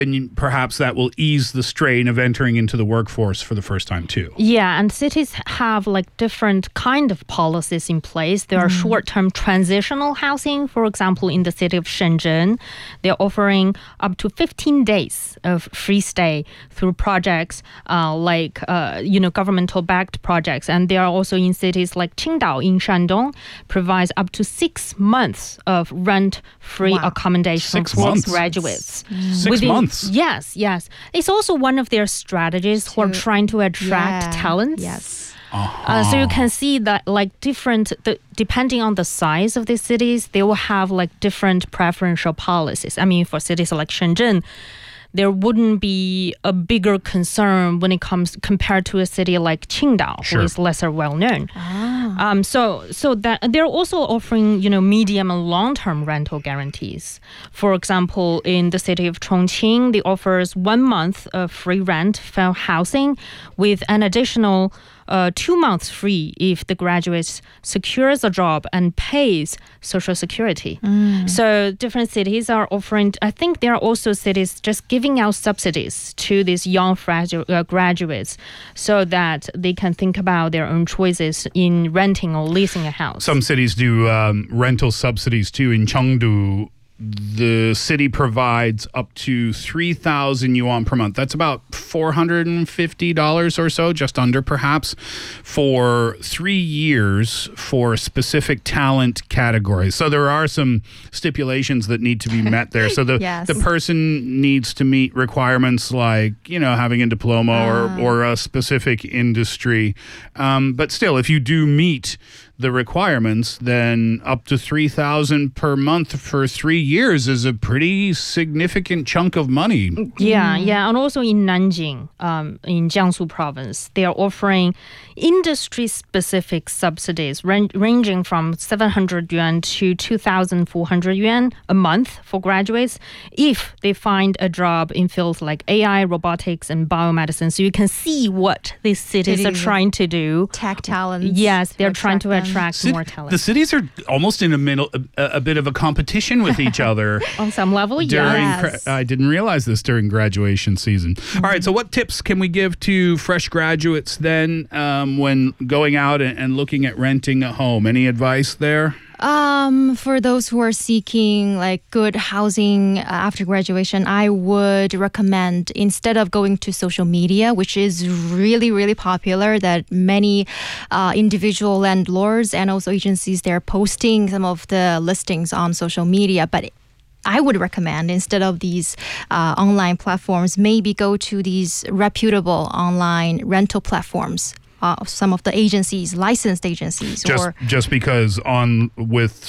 And perhaps that will ease the strain of entering into the workforce for the first time too. Yeah, and cities have like different kind of policies in place. There are short-term transitional housing. For example, in the city of Shenzhen, they're offering up to 15 days of free stay through projects governmental-backed projects. And they are also in cities like Qingdao in Shandong, provides up to 6 months of rent-free accommodation for graduates. 6 months? Yes. It's also one of their strategies for trying to attract talent. Yes. So you can see that depending on the size of these cities, they will have like different preferential policies. I mean, for cities like Shenzhen, there wouldn't be a bigger concern when it comes compared to a city like Qingdao, who is lesser well known. So that they're also offering, medium and long-term rental guarantees. For example, in the city of Chongqing, they offers 1 month of free rent for housing with an additional 2 months free if the graduate secures a job and pays Social Security. So different cities are offering, I think there are also cities just giving out subsidies to these young graduates so that they can think about their own choices in renting or leasing a house. Some cities do rental subsidies too. In Chengdu, the city provides up to 3,000 yuan per month. That's about $450 or so, just under perhaps, for 3 years for specific talent categories. So there are some stipulations that need to be met there. So the person needs to meet requirements like, having a diploma or a specific industry. But still, if you do meet the requirements, then up to 3,000 per month for 3 years is a pretty significant chunk of money. Yeah. And also in Nanjing, in Jiangsu province, they are offering industry-specific subsidies ranging from 700 yuan to 2,400 yuan a month for graduates if they find a job in fields like AI, robotics, and biomedicine. So you can see what these cities are trying to do. Tech talents. Yes, they're trying to attract more talent. The cities are almost in a bit of a competition with each other. On some level, yes. I didn't realize this during graduation season. All right, so what tips can we give to fresh graduates then when going out and looking at renting a home? Any advice there? For those who are seeking like good housing after graduation, I would recommend, instead of going to social media, which is really, really popular, that many individual landlords and also agencies, they're posting some of the listings on social media. But I would recommend, instead of these online platforms, maybe go to these reputable online rental platforms. Some of the agencies, licensed agencies. Just because with